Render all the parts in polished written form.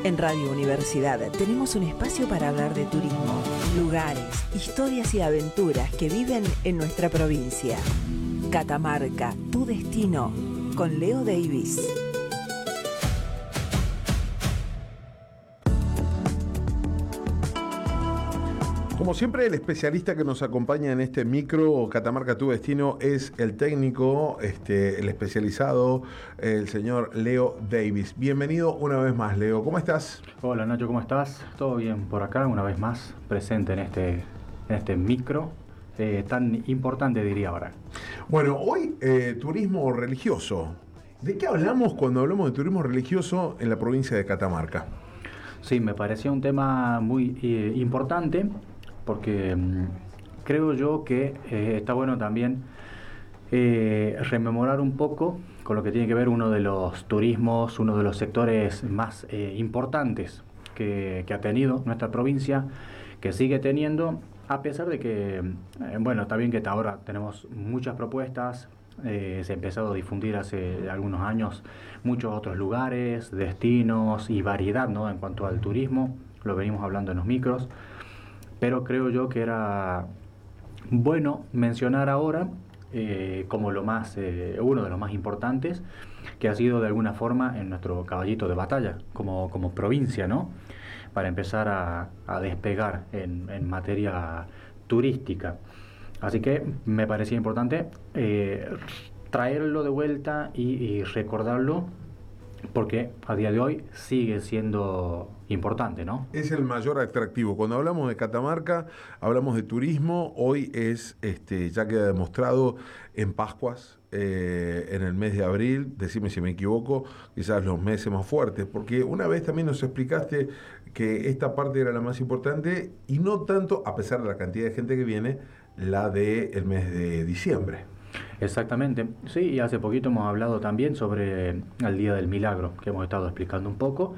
En Radio Universidad tenemos un espacio para hablar de turismo, lugares, historias y aventuras que viven en nuestra provincia. Catamarca, tu destino, con Leo Davis. Como siempre, el especialista que nos acompaña en este micro Catamarca Tu Destino es el técnico, el especializado, el señor Leo Davis. Bienvenido una vez más, Leo. ¿Cómo estás? Hola, Nacho, ¿cómo estás? Todo bien por acá, una vez más presente en este micro tan importante, diría ahora. Bueno, hoy turismo religioso. ¿De qué hablamos cuando hablamos de turismo religioso en la provincia de Catamarca? Sí, me parecía un tema muy importante, porque creo yo que está bueno también rememorar un poco con lo que tiene que ver uno de los turismos, uno de los sectores más importantes que ha tenido nuestra provincia, que sigue teniendo, a pesar de que, está bien que ahora tenemos muchas propuestas. Se ha empezado a difundir hace algunos años muchos otros lugares, destinos y variedad, ¿no? En cuanto al turismo, lo venimos hablando en los micros. Pero creo yo que era bueno mencionar ahora como uno de los más importantes, que ha sido de alguna forma en nuestro caballito de batalla como provincia, ¿no? Para empezar a despegar en materia turística. Así que me parecía importante traerlo de vuelta y recordarlo, porque a día de hoy sigue siendo importante, ¿no? Es el mayor atractivo. Cuando hablamos de Catamarca, hablamos de turismo. Hoy es, ya queda demostrado en Pascuas, en el mes de abril, decime si me equivoco, quizás los meses más fuertes, porque una vez también nos explicaste que esta parte era la más importante y no tanto, a pesar de la cantidad de gente que viene, la del mes de diciembre. Exactamente, sí, y hace poquito hemos hablado también sobre el Día del Milagro, que hemos estado explicando un poco,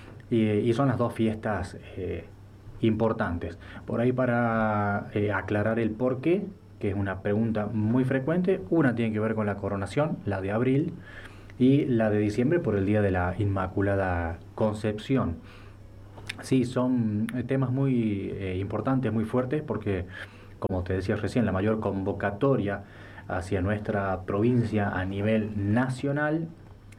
y son las dos fiestas importantes. Por ahí, para aclarar el porqué, que es una pregunta muy frecuente, una tiene que ver con la coronación, la de abril, y la de diciembre por el Día de la Inmaculada Concepción. Sí, son temas muy importantes, muy fuertes, porque, como te decía recién, la mayor convocatoria hacia nuestra provincia a nivel nacional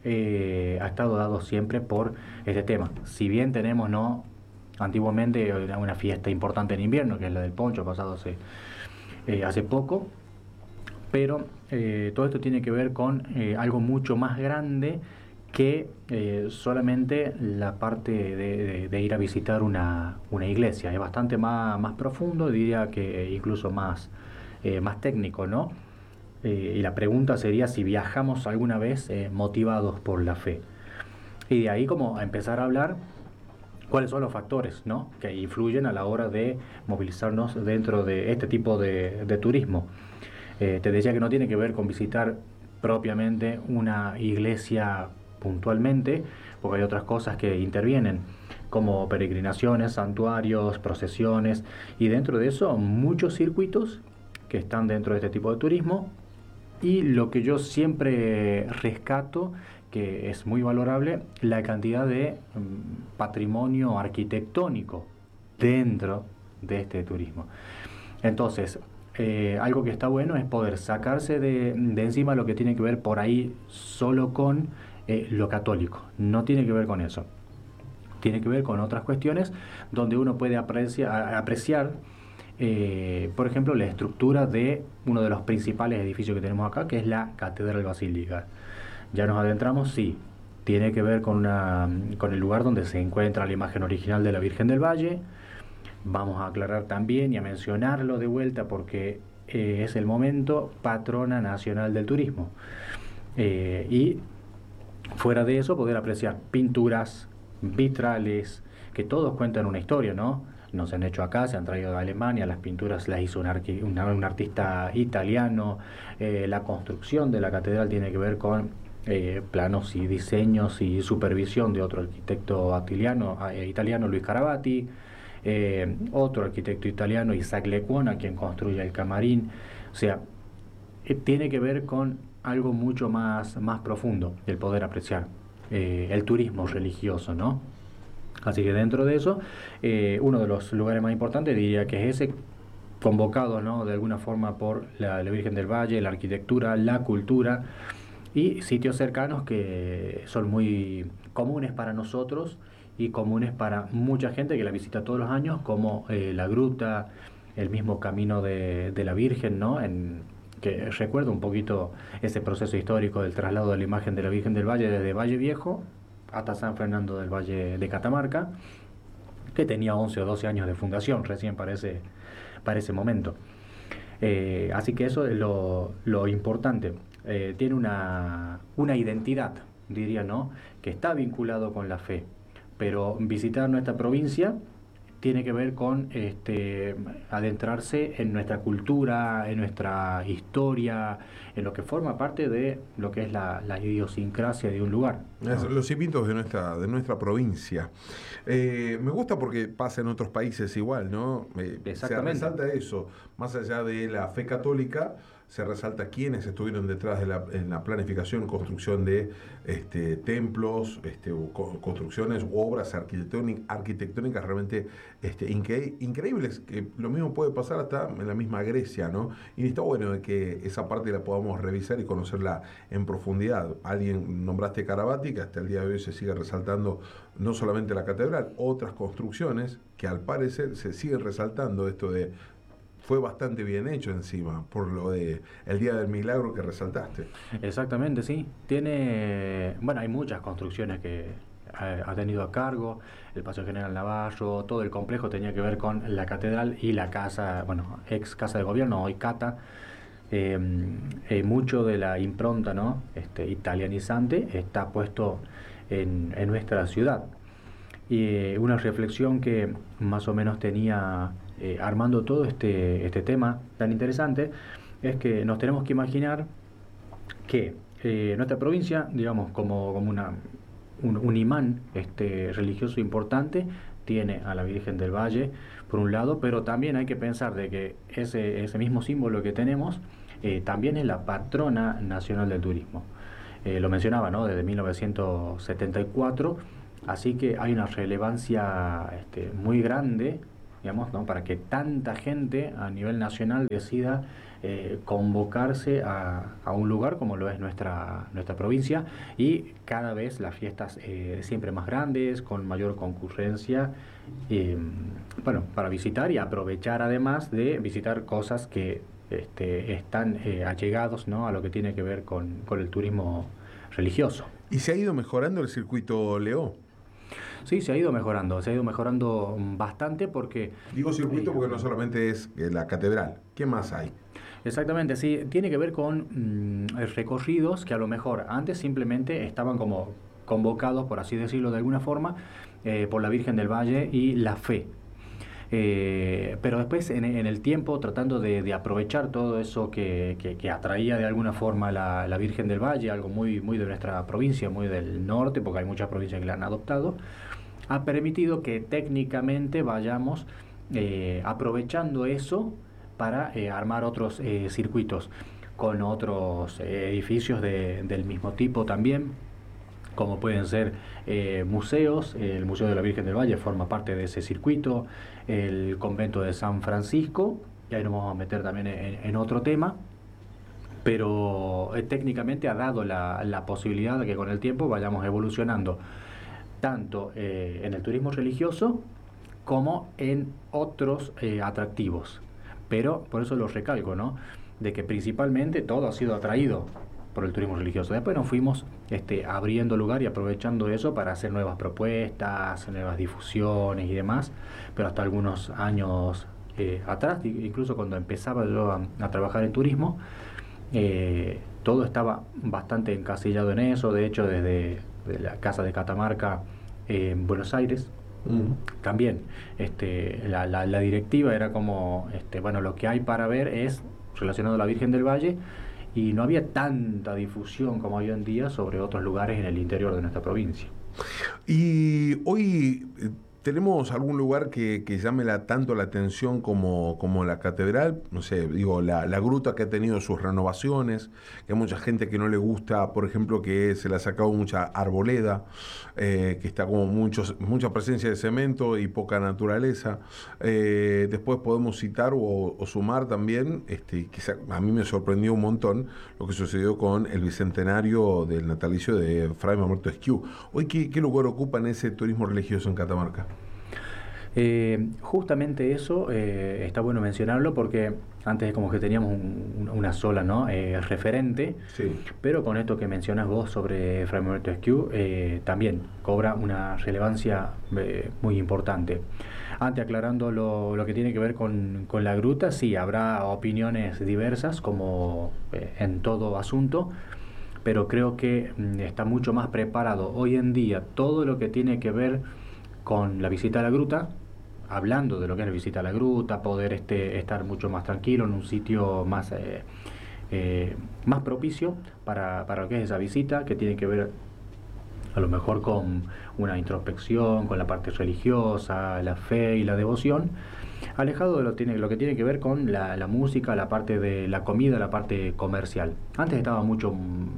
ha estado dado siempre por este tema. Si bien tenemos, ¿no?, antiguamente una fiesta importante en invierno, que es la del Poncho, pasado hace poco, pero todo esto tiene que ver con algo mucho más grande que solamente la parte de ir a visitar una iglesia. Es bastante más profundo, diría que incluso más técnico, ¿no? Y la pregunta sería si viajamos alguna vez motivados por la fe. Y de ahí como empezar a hablar cuáles son los factores, ¿no?, que influyen a la hora de movilizarnos dentro de este tipo de turismo. Te decía que no tiene que ver con visitar propiamente una iglesia puntualmente, porque hay otras cosas que intervienen, como peregrinaciones, santuarios, procesiones, y dentro de eso muchos circuitos que están dentro de este tipo de turismo. Y lo que yo siempre rescato, que es muy valorable, la cantidad de patrimonio arquitectónico dentro de este turismo. Entonces, algo que está bueno es poder sacarse de encima lo que tiene que ver por ahí solo con lo católico. No tiene que ver con eso. Tiene que ver con otras cuestiones donde uno puede apreciar por ejemplo, la estructura de uno de los principales edificios que tenemos acá, que es la Catedral Basílica. Ya nos adentramos, sí, tiene que ver con el lugar donde se encuentra la imagen original de la Virgen del Valle. Vamos a aclarar también y a mencionarlo de vuelta, porque es el momento patrona nacional del turismo. Y fuera de eso, poder apreciar pinturas, vitrales, que todos cuentan una historia, ¿no? No se han hecho acá, se han traído de Alemania, las pinturas las hizo un artista italiano, la construcción de la catedral tiene que ver con planos y diseños y supervisión de otro arquitecto italiano, Luis Carabati, otro arquitecto italiano, Isaac Lecuona, quien construye el camarín. O sea, tiene que ver con algo mucho más profundo, el poder apreciar el turismo religioso, ¿no? Así que dentro de eso, uno de los lugares más importantes diría que es ese, convocado, ¿no?, de alguna forma por la Virgen del Valle, la arquitectura, la cultura y sitios cercanos que son muy comunes para nosotros y comunes para mucha gente que la visita todos los años, como la gruta, el mismo camino de la Virgen, ¿no?, que recuerda un poquito ese proceso histórico del traslado de la imagen de la Virgen del Valle desde Valle Viejo hasta San Fernando del Valle de Catamarca, que tenía 11 o 12 años de fundación recién para ese momento. Así que eso es lo importante. Tiene una identidad, diría, ¿no?, que está vinculado con la fe, pero visitar nuestra provincia tiene que ver con adentrarse en nuestra cultura, en nuestra historia, en lo que forma parte de lo que es la idiosincrasia de un lugar, ¿no? Los cimientos de nuestra provincia. Me gusta porque pasa en otros países igual, ¿no? Exactamente. Se resalta eso, más allá de la fe católica, se resalta quiénes estuvieron detrás en la planificación, construcción de templos, construcciones, obras arquitectónicas realmente increíbles, que lo mismo puede pasar hasta en la misma Grecia, ¿no? Y está bueno de que esa parte la podamos revisar y conocerla en profundidad. Alguien nombraste Carabati, que hasta el día de hoy se sigue resaltando no solamente la catedral, otras construcciones que al parecer se siguen resaltando. Esto de fue bastante bien hecho encima, por lo de el Día del Milagro que resaltaste. Exactamente, sí. Hay muchas construcciones que ha tenido a cargo, el Paseo General Navarro, todo el complejo tenía que ver con la catedral y la casa, ex casa de gobierno, hoy Cata. Mucho de la impronta, ¿no?, italianizante está puesto en nuestra ciudad. Y una reflexión que más o menos tenía armando todo este tema tan interesante es que nos tenemos que imaginar que nuestra provincia, digamos, como un imán religioso importante, tiene a la Virgen del Valle por un lado, pero también hay que pensar de que ese mismo símbolo que tenemos también es la patrona nacional del turismo. Lo mencionaba, ¿no?, desde 1974, así que hay una relevancia muy grande, digamos, ¿no?, para que tanta gente a nivel nacional decida convocarse a un lugar como lo es nuestra provincia, y cada vez las fiestas siempre más grandes, con mayor concurrencia, para visitar y aprovechar, además de visitar cosas que están allegados, ¿no?, a lo que tiene que ver con el turismo religioso. ¿Y se ha ido mejorando el circuito Leo? Sí, se ha ido mejorando bastante porque... Digo circuito porque no solamente es la catedral, ¿qué más hay? Exactamente, sí, tiene que ver con recorridos que a lo mejor antes simplemente estaban como convocados, por así decirlo de alguna forma, por la Virgen del Valle y la fe. Pero después en el tiempo, tratando de aprovechar todo eso que atraía de alguna forma la Virgen del Valle, algo muy, muy de nuestra provincia, muy del norte, porque hay muchas provincias que la han adoptado, ha permitido que técnicamente vayamos aprovechando eso para armar otros circuitos con otros edificios del mismo tipo también, como pueden ser museos. El Museo de la Virgen del Valle forma parte de ese circuito, el convento de San Francisco, y ahí nos vamos a meter también en otro tema, pero técnicamente ha dado la posibilidad de que con el tiempo vayamos evolucionando tanto en el turismo religioso como en otros atractivos. Pero por eso lo recalco, ¿no?, de que principalmente todo ha sido atraído por el turismo religioso. Después nos fuimos abriendo lugar y aprovechando eso para hacer nuevas propuestas, nuevas difusiones y demás, pero hasta algunos años atrás, incluso cuando empezaba yo a trabajar en turismo, todo estaba bastante encasillado en eso. De hecho, desde la Casa de Catamarca en Buenos Aires, también la directiva era como, lo que hay para ver es relacionado a la Virgen del Valle, y no había tanta difusión como hoy en día sobre otros lugares en el interior de nuestra provincia. Y hoy ¿Tenemos algún lugar que llame tanto la atención como la catedral? No sé, digo, la gruta que ha tenido sus renovaciones, que hay mucha gente que no le gusta, por ejemplo, que se le ha sacado mucha arboleda, que está como mucha presencia de cemento y poca naturaleza. Después podemos citar o sumar también, a mí me sorprendió un montón lo que sucedió con el bicentenario del natalicio de Fray Mamerto Esquiú. Hoy, ¿qué lugar ocupa en ese turismo religioso en Catamarca? Justamente eso está bueno mencionarlo porque antes como que teníamos una sola, ¿no? Referente, Sí. pero con esto que mencionas vos sobre Fray Mamerto Esquiú también cobra una relevancia muy importante. Antes, aclarando lo que tiene que ver con la gruta, sí, habrá opiniones diversas como en todo asunto, pero creo que está mucho más preparado hoy en día todo lo que tiene que ver con la visita a la gruta, hablando de lo que es la visita a la gruta, poder estar mucho más tranquilo en un sitio más propicio para lo que es esa visita, que tiene que ver a lo mejor con una introspección, con la parte religiosa, la fe y la devoción, alejado de lo que tiene que ver con la música, la parte de la comida, la parte comercial. Antes estaba mucho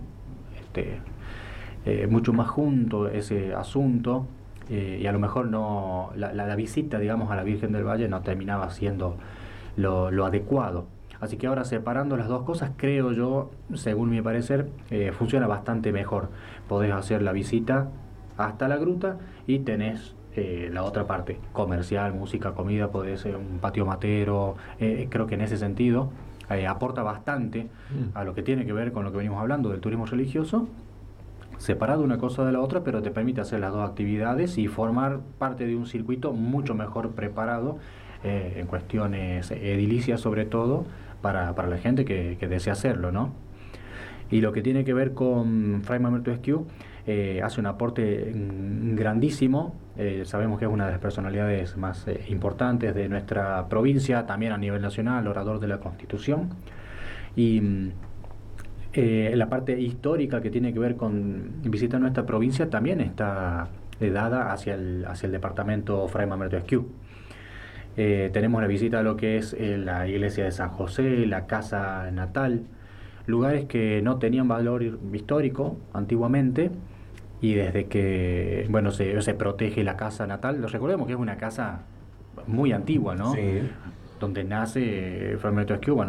más junto ese asunto, y a lo mejor no la visita, digamos, a la Virgen del Valle no terminaba siendo lo adecuado. Así que ahora, separando las dos cosas, creo yo, según mi parecer, funciona bastante mejor. Podés hacer la visita hasta la gruta y tenés la otra parte, comercial, música, comida, podés ser un patio matero. Creo que en ese sentido aporta bastante a lo que tiene que ver con lo que venimos hablando del turismo religioso, separado una cosa de la otra, pero te permite hacer las dos actividades y formar parte de un circuito mucho mejor preparado en cuestiones edilicias, sobre todo para la gente que desea hacerlo, ¿no? Y lo que tiene que ver con Fray Mamerto Esquiú, hace un aporte grandísimo. Sabemos que es una de las personalidades más importantes de nuestra provincia, también a nivel nacional, orador de la Constitución. Y la parte histórica que tiene que ver con visitar nuestra provincia también está dada hacia el departamento Fray Mamerto Esquiú. Tenemos la visita a lo que es la iglesia de San José, la casa natal, lugares que no tenían valor histórico antiguamente, y desde que se protege la casa natal, recordemos que es una casa muy antigua, ¿no? Sí. Donde nace Fray Mamerto Esquiú,